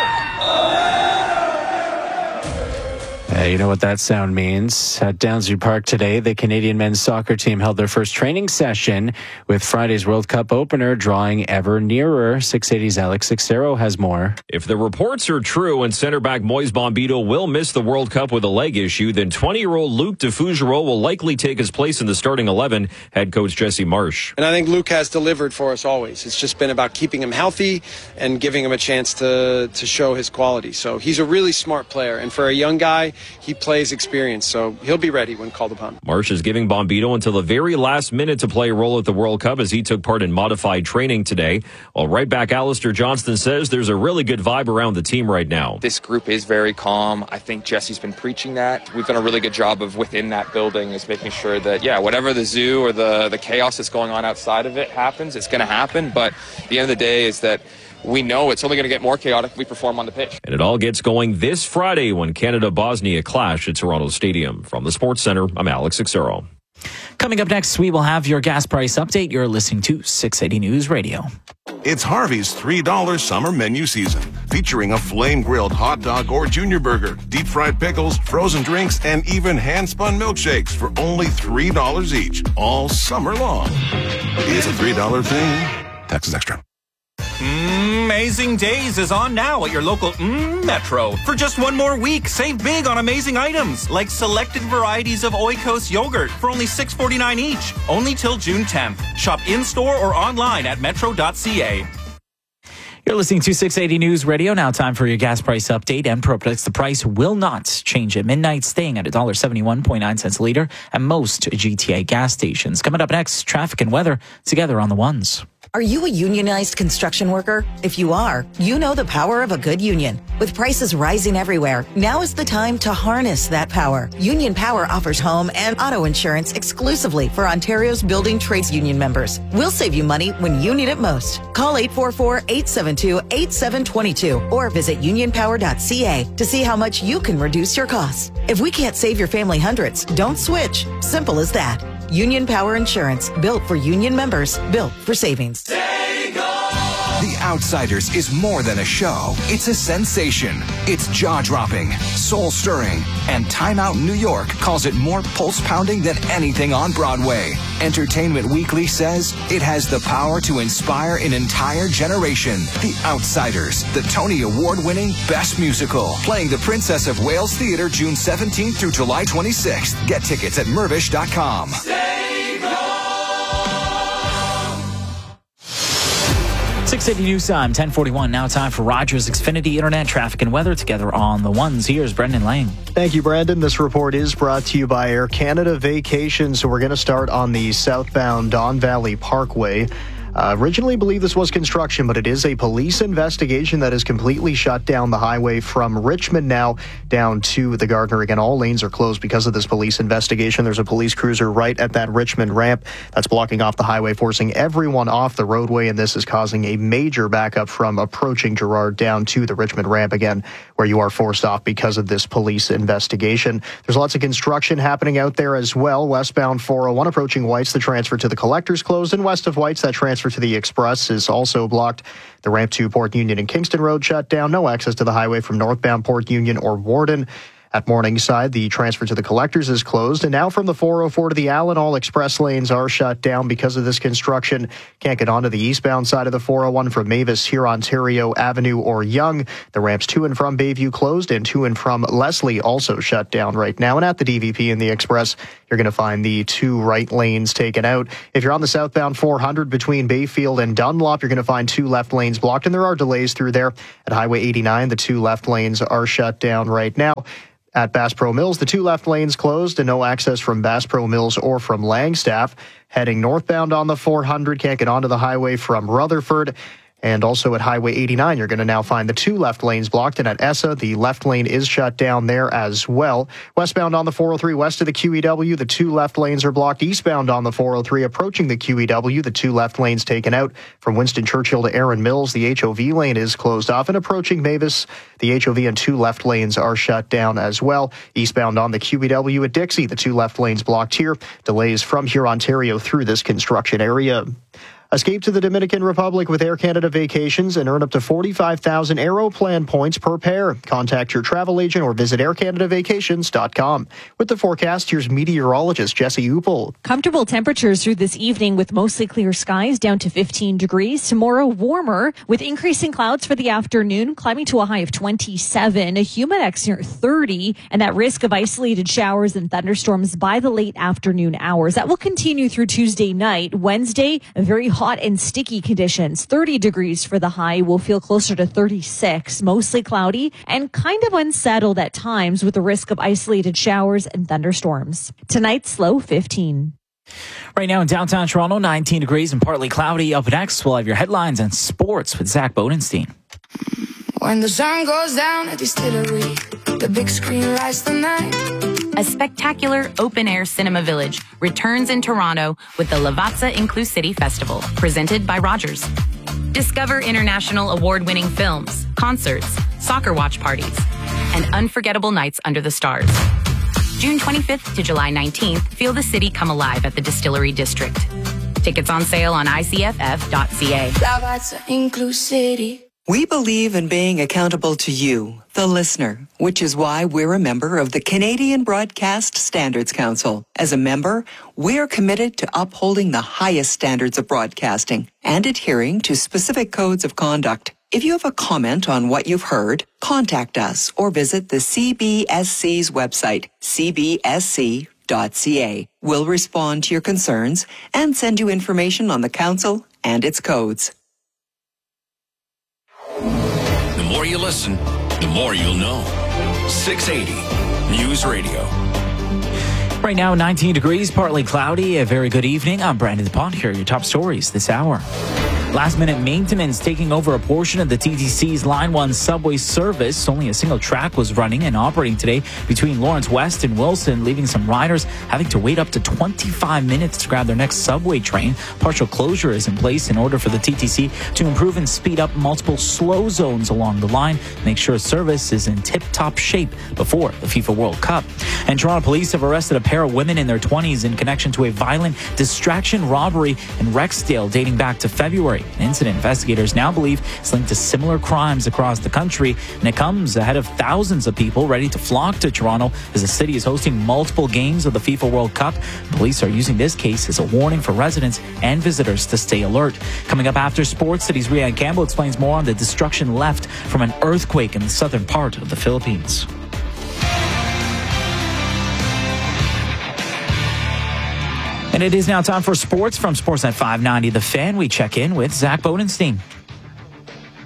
You know what that sound means. At Downsview Park today, the Canadian men's soccer team held their first training session with Friday's World Cup opener drawing ever nearer. 680's Alex Sixero has more. If the reports are true and center back Moise Bombito will miss the World Cup with a leg issue, then 20-year-old Luc DeFougereau will likely take his place in the starting 11, head coach Jesse Marsh. And I think Luc has delivered for us always. It's just been about keeping him healthy and giving him a chance to show his quality. So he's a really smart player. And for a young guy, he plays experience, so he'll be ready when called upon. Marsh is giving Bombito until the very last minute to play a role at the World Cup as he took part in modified training today. While right back Alistair Johnston says there's a really good vibe around the team right now. This group is very calm. I think Jesse's been preaching that. We've done a really good job of within that building is making sure that, whatever the zoo or the chaos that's going on outside of it happens, it's going to happen. But at the end of the day is that we know it's only going to get more chaotic if we perform on the pitch. And it all gets going this Friday when Canada-Bosnia clash at Toronto Stadium. From the Sports Center, I'm Alex Sixero. Coming up next, we will have your gas price update. You're listening to 680 News Radio. It's Harvey's $3 summer menu season, featuring a flame-grilled hot dog or junior burger, deep-fried pickles, frozen drinks, and even hand-spun milkshakes for only $3 each, all summer long. It's a $3 thing. Taxes extra. Amazing Days is on now at your local Metro. For just one more week, save big on amazing items like selected varieties of Oikos yogurt for only $6.49 each. Only till June 10th. Shop in-store or online at metro.ca. You're listening to 680 News Radio. Now time for your gas price update. And predicts the price will not change at midnight, staying at $1.71.9 a liter at most GTA gas stations. Coming up next, traffic and weather together on the ones. Are you a unionized construction worker? If you are, you know the power of a good union. With prices rising everywhere, now is the time to harness that power. Union Power offers home and auto insurance exclusively for Ontario's building trades union members. We'll save you money when you need it most. Call 844-872-8722 or visit unionpower.ca to see how much you can reduce your costs. If we can't save your family hundreds, don't switch. Simple as that. Union Power Insurance, built for union members, built for savings. The Outsiders is more than a show. It's a sensation. It's jaw-dropping, soul-stirring, and Time Out New York calls it more pulse-pounding than anything on Broadway. Entertainment Weekly says it has the power to inspire an entire generation. The Outsiders, the Tony Award-winning Best Musical, playing the Princess of Wales Theatre June 17th through July 26th. Get tickets at Mirvish.com. 6:80 news time, 10:41. Now time for Rogers Xfinity Internet traffic and weather together on the ones. Here's Brendan Lang. Thank you, Brandon. This report is brought to you by Air Canada Vacations. So we're going to start on the southbound Don Valley Parkway. Originally believed this was construction, but it is a police investigation that has completely shut down the highway from Richmond now down to the Gardner. Again, all lanes are closed because of this police investigation. There's a police cruiser right at that Richmond ramp that's blocking off the highway, forcing everyone off the roadway, and this is causing a major backup from approaching Girard down to the Richmond ramp again, where you are forced off because of this police investigation. There's lots of construction happening out there as well. Westbound 401 approaching White's, the transfer to the Collector's closed, and west of White's, that transfer to the Express is also blocked. The ramp to Port Union and Kingston Road shut down. No access to the highway from northbound Port Union or Warden. At Morningside, the transfer to the Collectors is closed. And now from the 404 to the Allen, all express lanes are shut down because of this construction. Can't get onto the eastbound side of the 401 from Mavis, here Ontario Avenue or Yonge. The ramps to and from Bayview closed, and to and from Leslie also shut down right now. And at the DVP and the Express, you're going to find the two right lanes taken out. If you're on the southbound 400 between Bayfield and Dunlop, you're going to find two left lanes blocked, and there are delays through there. At Highway 89, the two left lanes are shut down right now. At Bass Pro Mills, the two left lanes closed and no access from Bass Pro Mills or from Langstaff. Heading northbound on the 400, can't get onto the highway from Rutherford. And also at Highway 89, you're going to now find the two left lanes blocked. And at Essa, the left lane is shut down there as well. Westbound on the 403, west of the QEW, the two left lanes are blocked. Eastbound on the 403, approaching the QEW, the two left lanes taken out. From Winston Churchill to Erin Mills, the HOV lane is closed off. And approaching Mavis, the HOV and two left lanes are shut down as well. Eastbound on the QEW at Dixie, the two left lanes blocked here. Delays from here, Ontario, through this construction area. Escape to the Dominican Republic with Air Canada Vacations and earn up to 45,000 Aeroplan points per pair. Contact your travel agent or visit aircanadavacations.com. With the forecast, here's meteorologist Jesse Uppel. Comfortable temperatures through this evening with mostly clear skies down to 15 degrees. Tomorrow warmer with increasing clouds for the afternoon, climbing to a high of 27. A humidex near 30, and that risk of isolated showers and thunderstorms by the late afternoon hours. That will continue through Tuesday night. Wednesday, a very hot and sticky conditions. 30 degrees for the high. Will feel closer to 36. Mostly cloudy and kind of unsettled at times with the risk of isolated showers and thunderstorms. Tonight's low 15. Right now in downtown Toronto, 19 degrees and partly cloudy. Up next, we'll have your headlines and sports with Zach Bodenstein. When the sun goes down at Distillery, the big screen lights the night. A spectacular open-air cinema village returns in Toronto with the Lavazza Inclusivity Festival, presented by Rogers. Discover international award-winning films, concerts, soccer watch parties, and unforgettable nights under the stars. June 25th to July 19th, feel the city come alive at the Distillery District. Tickets on sale on icff.ca. Lavazza Inclusivity. We believe in being accountable to you, the listener, which is why we're a member of the Canadian Broadcast Standards Council. As a member, we're committed to upholding the highest standards of broadcasting and adhering to specific codes of conduct. If you have a comment on what you've heard, contact us or visit the CBSC's website, cbsc.ca. We'll respond to your concerns and send you information on the council and its codes. The more you listen, the more you'll know. 680 News Radio. Right now, 19 degrees, partly cloudy. A very good evening. I'm Brandon DuPont. Here are your top stories this hour. Last-minute maintenance taking over a portion of the TTC's Line 1 subway service. Only a single track was running and operating today between Lawrence West and Wilson, leaving some riders having to wait up to 25 minutes to grab their next subway train. Partial closure is in place in order for the TTC to improve and speed up multiple slow zones along the line, make sure service is in tip-top shape before the FIFA World Cup. And Toronto police have arrested a pair of women in their 20s in connection to a violent distraction robbery in Rexdale dating back to February. An incident investigators now believe is linked to similar crimes across the country, and it comes ahead of thousands of people ready to flock to Toronto as the city is hosting multiple games of the FIFA World Cup. Police are using this case as a warning for residents and visitors to stay alert. Coming up after sports, City's Rian Campbell explains more on the destruction left from an earthquake in the southern part of the Philippines. And it is now time for sports from Sportsnet 590. The Fan, we check in with Zach Bodenstein.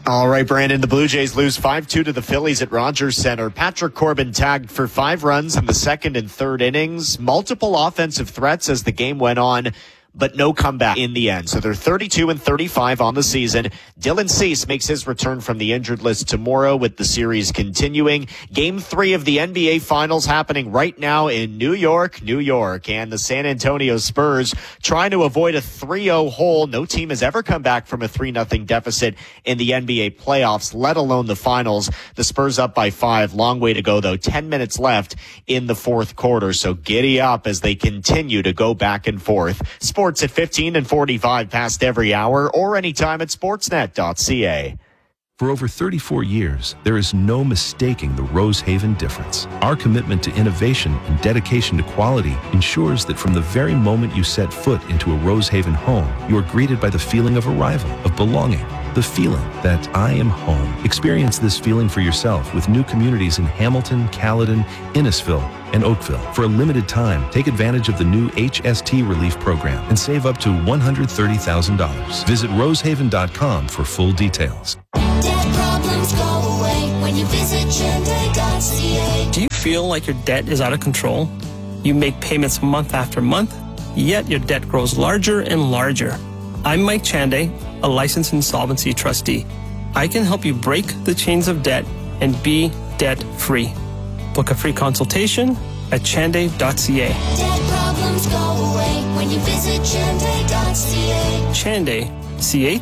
All right, Brandon, the Blue Jays lose 5-2 to the Phillies at Rogers Center. Patrick Corbin tagged for 5 runs in the second and third innings. Multiple offensive threats as the game went on, but no comeback in the end. So they're 32-35 on the season. Dylan Cease makes his return from the injured list tomorrow with the series continuing. Game 3 of the NBA Finals happening right now in New York. And the San Antonio Spurs trying to avoid a 3-0 hole. No team has ever come back from a 3-0 deficit in the NBA playoffs, let alone the finals. The Spurs up by 5. Long way to go, though. 10 minutes left in the fourth quarter. So giddy up as they continue to go back and forth. Sports at 15 and 45 past every hour or anytime at sportsnet.ca. For over 34 years, there is no mistaking the Rosehaven difference. Our commitment to innovation and dedication to quality ensures that from the very moment you set foot into a Rosehaven home, you are greeted by the feeling of arrival, of belonging, the feeling that I am home. Experience this feeling for yourself with new communities in Hamilton, Caledon, Innisfil, and Oakville. For a limited time, take advantage of the new HST Relief Program and save up to $130,000. Visit rosehaven.com for full details. Debt problems go away when you visit Chende.ca. Do you feel like your debt is out of control? You make payments month after month, yet your debt grows larger and larger. I'm Mike Chande, a licensed insolvency trustee. I can help you break the chains of debt and be debt-free. Book a free consultation at chande.ca. Debt problems go away when you visit Chende.ca. Chande,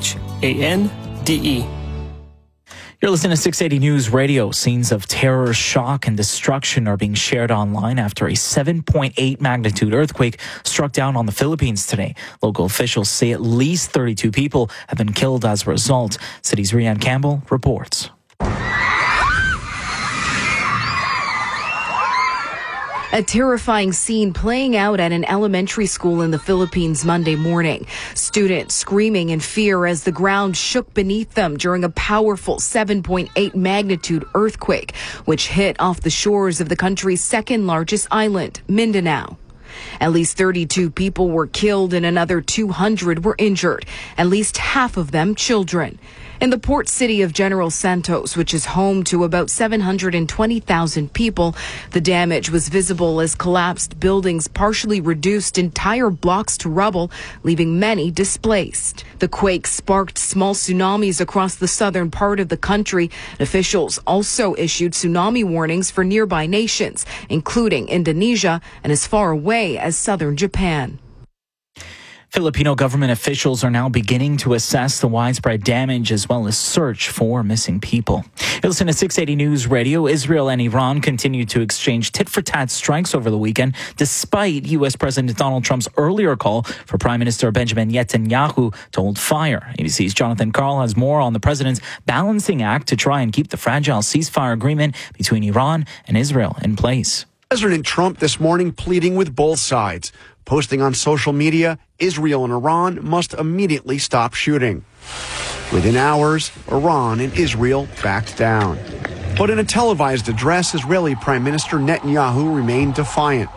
C-H-A-N-D-E. You're listening to 680 News Radio. Scenes of terror, shock, and destruction are being shared online after a 7.8 magnitude earthquake struck down on the Philippines today. Local officials say at least 32 people have been killed as a result. City's Rianne Campbell reports. A terrifying scene playing out at an elementary school in the Philippines Monday morning. Students screaming in fear as the ground shook beneath them during a powerful 7.8 magnitude earthquake, which hit off the shores of the country's second largest island, Mindanao. At least 32 people were killed and another 200 were injured, at least half of them children. In the port city of General Santos, which is home to about 720,000 people, the damage was visible as collapsed buildings partially reduced entire blocks to rubble, leaving many displaced. The quake sparked small tsunamis across the southern part of the country. Officials also issued tsunami warnings for nearby nations, including Indonesia and as far away as southern Japan. Filipino government officials are now beginning to assess the widespread damage as well as search for missing people. You listen to 680 News Radio. Israel and Iran continue to exchange tit-for-tat strikes over the weekend, despite U.S. President Donald Trump's earlier call for Prime Minister Benjamin Netanyahu to hold fire. ABC's Jonathan Karl has more on the president's balancing act to try and keep the fragile ceasefire agreement between Iran and Israel in place. President Trump this morning pleading with both sides, posting on social media, Israel and Iran must immediately stop shooting. Within hours, Iran and Israel backed down. But in a televised address, Israeli Prime Minister Netanyahu remained defiant.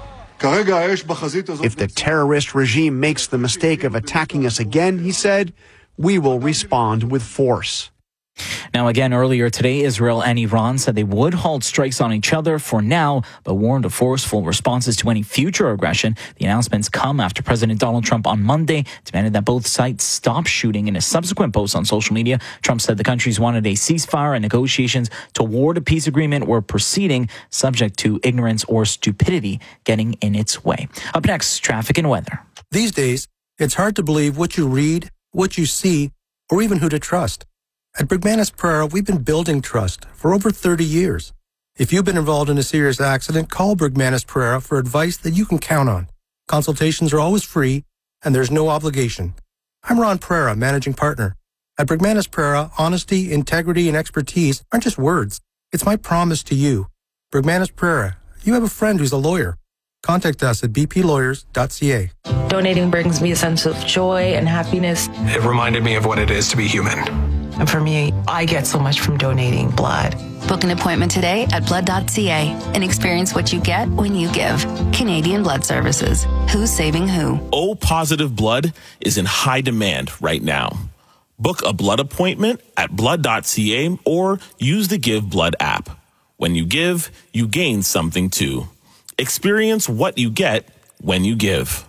If the terrorist regime makes the mistake of attacking us again, he said, we will respond with force. Now, again, earlier today, Israel and Iran said they would halt strikes on each other for now, but warned of forceful responses to any future aggression. The announcements come after President Donald Trump on Monday demanded that both sides stop shooting. In a subsequent post on social media, Trump said the countries wanted a ceasefire and negotiations toward a peace agreement were proceeding, subject to ignorance or stupidity getting in its way. Up next, traffic and weather. These days, it's hard to believe what you read, what you see, or even who to trust. At Brigmanis Pereira, we've been building trust for over 30 years. If you've been involved in a serious accident, call Brigmanis Pereira for advice that you can count on. Consultations are always free, and there's no obligation. I'm Ron Pereira, managing partner. At Brigmanis Pereira, honesty, integrity, and expertise aren't just words. It's my promise to you. Brigmanis Pereira, you have a friend who's a lawyer. Contact us at bplawyers.ca. Donating brings me a sense of joy and happiness. It reminded me of what it is to be human. And for me, I get so much from donating blood. Book an appointment today at blood.ca and experience what you get when you give. Canadian Blood Services. Who's saving who? O-positive blood is in high demand right now. Book a blood appointment at blood.ca or use the Give Blood app. When you give, you gain something too. Experience what you get when you give.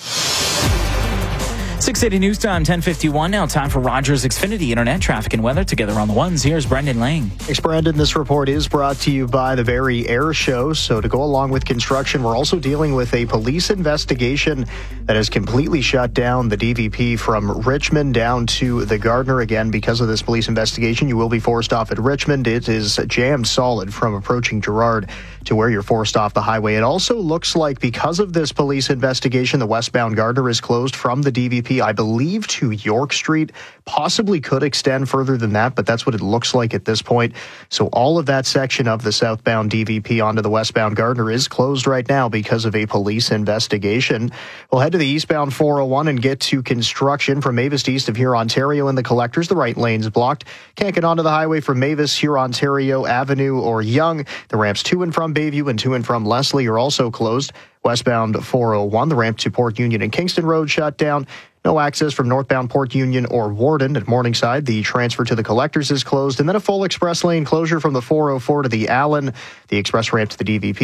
680 News Time, 10:51. Now time for Rogers Xfinity Internet traffic and weather together on the ones. Here's Brendan Lang. Thanks, Brandon. This report is brought to you by the Barrie Air Show. So to go along with construction, we're also dealing with a police investigation that has completely shut down the DVP from Richmond down to the Gardiner. Again, because of this police investigation, you will be forced off at Richmond. It is jammed solid from approaching Gerrard to where you're forced off the highway. It also looks like because of this police investigation, the westbound Gardiner is closed from the DVP, I believe, to York Street. Possibly could extend further than that, but that's what it looks like at this point. So all of that section of the southbound DVP onto the westbound Gardiner is closed right now because of a police investigation. We'll head to the eastbound 401 and get to construction from Mavis to east of Huron, Ontario in the collectors. The right lane's blocked. Can't get onto the highway from Mavis, Huron, Ontario Avenue or Yonge. The ramps to and from Bayview and to and from Leslie are also closed. Westbound 401, the ramp to Port Union and Kingston Road shut down. No access from northbound Port Union or Warden at Morningside. The transfer to the collectors is closed. And then a full express lane closure from the 404 to the Allen. The express ramp to the DVP